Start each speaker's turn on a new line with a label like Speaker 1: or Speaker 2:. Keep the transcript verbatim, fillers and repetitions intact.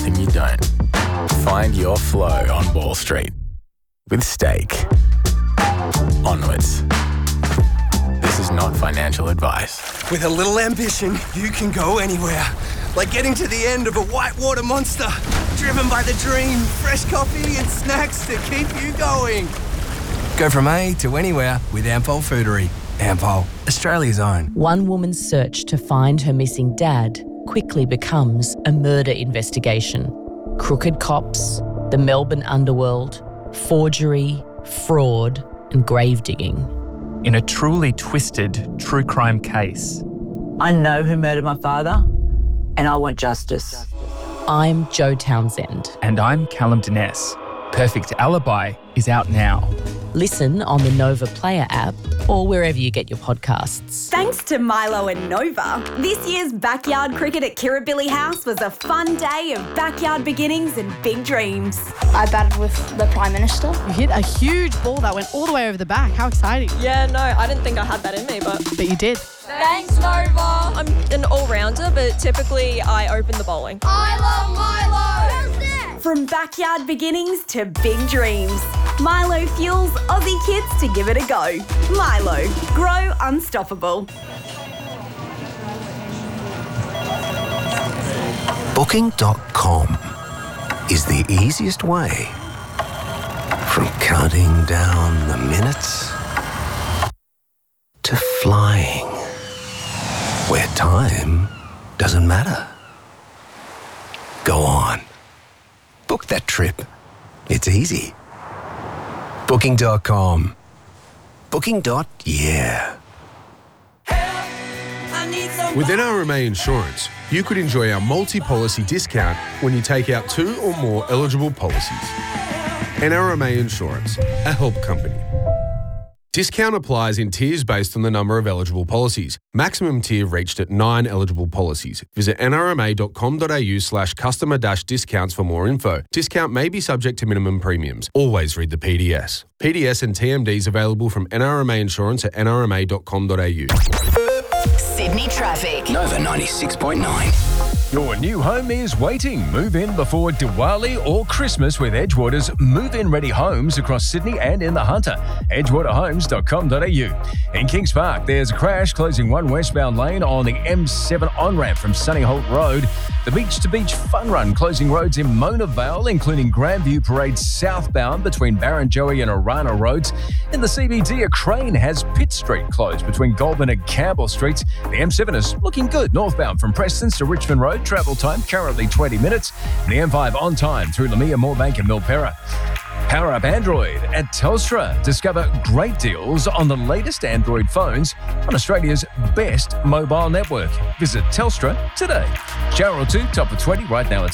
Speaker 1: everything you don't. Find your flow on Wall Street with Stake. Onwards. This is not financial advice.
Speaker 2: With a little ambition, you can go anywhere. Like getting to the end of a whitewater monster. Driven by the dream, fresh coffee and snacks to keep you going. Go from A to anywhere with Ampol Foodery. Ampol, Australia's own.
Speaker 3: One woman's search to find her missing dad quickly becomes a murder investigation. Crooked cops, the Melbourne underworld, forgery, fraud, and grave digging.
Speaker 4: In a truly twisted true crime case.
Speaker 5: I know who murdered my father, and I want justice.
Speaker 3: I'm Jo Townsend.
Speaker 4: And I'm Callum Dines. Perfect Alibi is out now.
Speaker 3: Listen on the Nova Player app or wherever you get your podcasts.
Speaker 6: Thanks to Milo and Nova, this year's backyard cricket at Kirribilli House was a fun day of backyard beginnings and big dreams.
Speaker 7: I batted with the Prime Minister.
Speaker 8: You hit a huge ball that went all the way over the back. How exciting.
Speaker 9: Yeah, no, I didn't think I had that in me, but...
Speaker 8: But you did.
Speaker 9: Thanks, Nova. I'm an all-rounder, but typically I open the bowling.
Speaker 7: I love Milo!
Speaker 6: From backyard beginnings to big dreams, Milo fuels Aussie kids to give it a go. Milo, grow unstoppable.
Speaker 10: Booking dot com is the easiest way from counting down the minutes to flying, where time doesn't matter. Go on. Book that trip. It's easy. Booking dot com. Booking. Yeah.
Speaker 11: With N R M A Insurance, you could enjoy our multi-policy discount when you take out two or more eligible policies. N R M A Insurance, a help company. Discount applies in tiers based on the number of eligible policies. Maximum tier reached at nine eligible policies. Visit n r m a dot com dot a u slash customer dash discounts for more info. Discount may be subject to minimum premiums. Always read the P D S. P D S and T M Ds available from N R M A Insurance at n r m a dot com dot a u.
Speaker 12: Sydney traffic.
Speaker 10: Nova ninety-six point nine.
Speaker 13: Your new home is waiting. Move in before Diwali or Christmas with Edgewater's move-in ready homes across Sydney and in the Hunter. edgewater homes dot com dot a u. In Kings Park, there's a crash closing one westbound lane on the M seven on-ramp from Sunny Holt Road. The Beach to Beach Fun Run closing roads in Mona Vale, including Grandview Parade southbound between Barrenjoey and Arana Roads. In the C B D, a crane has Pitt Street closed between Goulburn and Campbell Streets. The M seven is looking good northbound from Prestons to Richmond Road. Travel time currently twenty minutes. And the M five on time through Lamia, Moorebank and Milperra. Power up Android at Telstra. Discover great deals on the latest Android phones on Australia's best mobile network. Visit Telstra today. Shower or two, top of twenty right now. It's